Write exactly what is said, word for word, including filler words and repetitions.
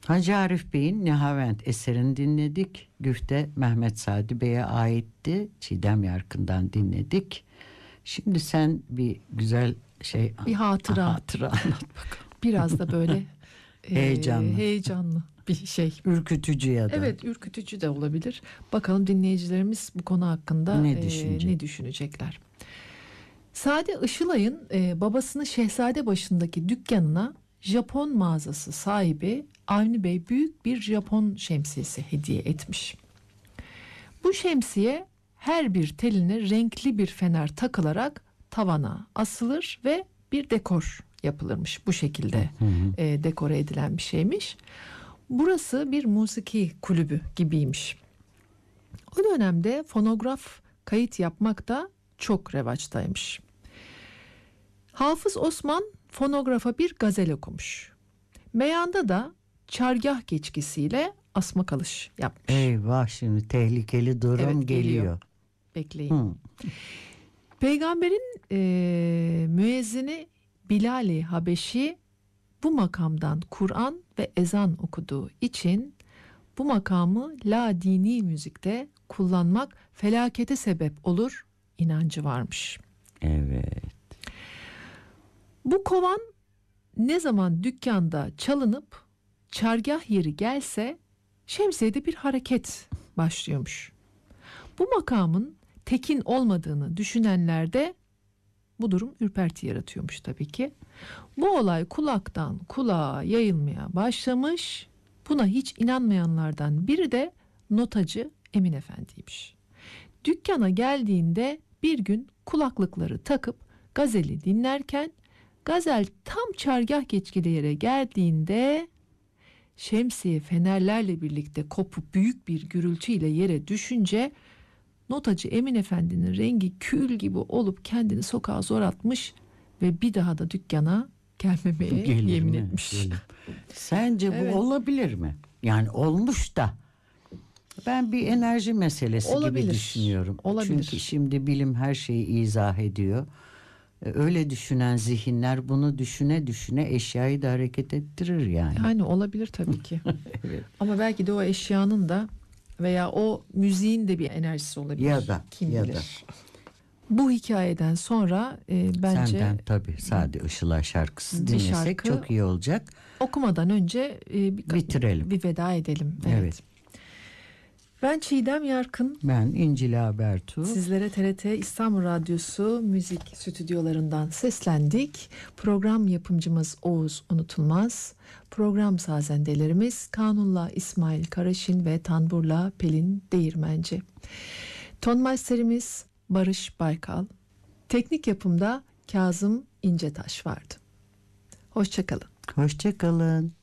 Hacı Arif Bey'in Nihavent eserini dinledik. Güfte Mehmet Sadi Bey'e aitti. Çiğdem Yarkın'dan dinledik. Şimdi sen bir güzel şey bir hatıra, hatıra anlat bakalım. Biraz da böyle heyecanlı. E, heyecanlı bir şey. Ürkütücü ya da. Evet, ürkütücü de olabilir. Bakalım dinleyicilerimiz bu konu hakkında ne, e, düşünecek? ne düşünecekler. Sade Işılay'ın e, babasının Şehzadebaşı'ndaki dükkanına Japon mağazası sahibi Avni Bey büyük bir Japon şemsiyesi hediye etmiş. Bu şemsiye her bir teline renkli bir fener takılarak tavana asılır ve bir dekor yapılırmış. Bu şekilde hı hı. E, dekore edilen bir şeymiş. Burası bir musiki kulübü gibiymiş. O dönemde fonograf kayıt yapmak da çok revaçtaymış. Hafız Osman fonografa bir gazel okumuş. Meyanda da çargah geçkisiyle asma kalış yapmış. Eyvah, şimdi tehlikeli durum Evet, geliyor. geliyor. Bekleyin. Hı. Peygamberin e, müezzini Bilal-i Habeşi bu makamdan Kur'an ve ezan okuduğu için bu makamı la dini müzikte kullanmak felakete sebep olur inancı varmış. Evet. Bu kovan ne zaman dükkanda çalınıp çargah yeri gelse şemsiyede bir hareket başlıyormuş. Bu makamın tekin olmadığını düşünenler de bu durum ürperti yaratıyormuş tabii ki. Bu olay kulaktan kulağa yayılmaya başlamış. Buna hiç inanmayanlardan biri de notacı Emin Efendi'ymiş. Dükkana geldiğinde bir gün kulaklıkları takıp gazeli dinlerken gazel tam çargah geçkili yere geldiğinde şemsiye fenerlerle birlikte kopup büyük bir gürültüyle yere düşünce notacı Emin Efendi'nin rengi kül gibi olup kendini sokağa zor atmış ve bir daha da dükkana gelmemeye Gelir yemin mi? etmiş. Gelir. Sence Evet. bu olabilir mi? Yani olmuş da ben bir enerji meselesi Olabilir. gibi düşünüyorum. Olabilir. Çünkü şimdi bilim her şeyi izah ediyor. Öyle düşünen zihinler bunu düşüne düşüne eşyayı da hareket ettirir yani. Yani olabilir tabii ki. Evet. Ama belki de o eşyanın da veya o müziğin de bir enerjisi olabilir. Ya da, Kim ya bilir. da. Bu hikayeden sonra e, bence Senden tabii Sade Işılay şarkısı bir dinlesek şarkı çok iyi olacak. okumadan önce e, bir, Bitirelim. bir veda edelim. Evet. Evet. Ben Çiğdem Yarkın. Ben İncil Habertu. Sizlere T R T İstanbul Radyosu müzik stüdyolarından seslendik. Program yapımcımız Oğuz Unutulmaz. Program sazendelerimiz Kanun'la İsmail Karaşin ve Tanbur'la Pelin Değirmenci. Tonmeisterimiz Barış Baykal. Teknik yapımda Kazım İncetaş vardı. Hoşça kalın. Hoşça kalın.